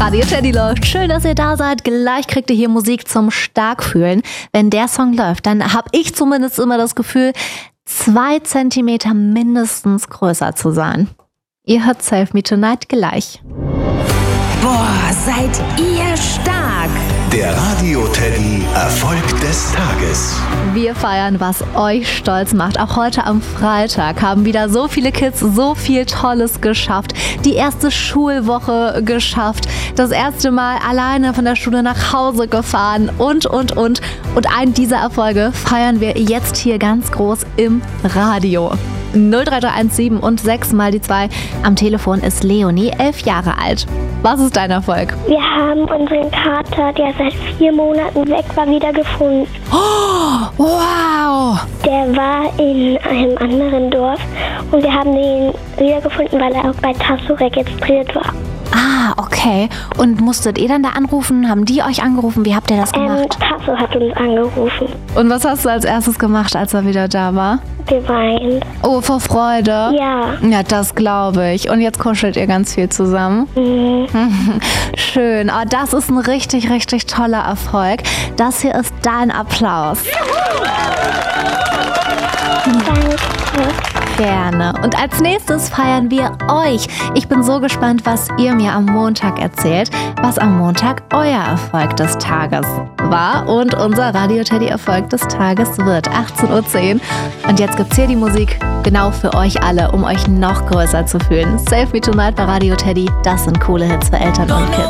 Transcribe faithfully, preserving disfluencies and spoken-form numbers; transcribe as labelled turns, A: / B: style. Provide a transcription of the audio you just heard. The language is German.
A: Radio Teddy läuft. Schön, dass ihr da seid. Gleich kriegt ihr hier Musik zum Starkfühlen. Wenn der Song läuft, dann habe ich zumindest immer das Gefühl, zwei Zentimeter mindestens größer zu sein. Ihr hört Save Me Tonight gleich.
B: Boah, seid ihr stark!
C: Der Radio Teddy Erfolg des Tages.
A: Wir feiern, was euch stolz macht. Auch heute am Freitag haben wieder so viele Kids so viel Tolles geschafft. Die erste Schulwoche geschafft. Das erste Mal alleine von der Schule nach Hause gefahren und, und, und. Und einen dieser Erfolge feiern wir jetzt hier ganz groß im Radio. null drei drei eins sieben und sechs mal die zwei. Am Telefon ist Leonie, elf Jahre alt. Was ist dein Erfolg?
D: Wir haben unseren Kater, der seit vier Monaten weg war, wieder gefunden.
A: Oh, wow!
D: Der war in einem anderen Dorf und wir haben ihn wiedergefunden, weil er auch bei Tasso registriert war.
A: Ah, okay. Und musstet ihr dann da anrufen? Haben die euch angerufen? Wie habt ihr das gemacht?
D: Ähm, Tasso hat uns angerufen.
A: Und was hast du als erstes gemacht, als er wieder da war?
D: Geweint.
A: Oh, vor Freude?
D: Ja.
A: Ja, das glaube ich. Und jetzt kuschelt ihr ganz viel zusammen?
D: Mhm.
A: Schön. Oh, das ist ein richtig, richtig toller Erfolg. Das hier ist dein Applaus.
D: Danke.
A: Gerne. Und als nächstes feiern wir euch. Ich bin so gespannt, was ihr mir am Montag erzählt, was am Montag euer Erfolg des Tages war und unser Radio Teddy Erfolg des Tages wird. achtzehn Uhr zehn. Und jetzt gibt's hier die Musik genau für euch alle, um euch noch größer zu fühlen. Save Me Tonight bei Radio Teddy. Das sind coole Hits für Eltern und Kids.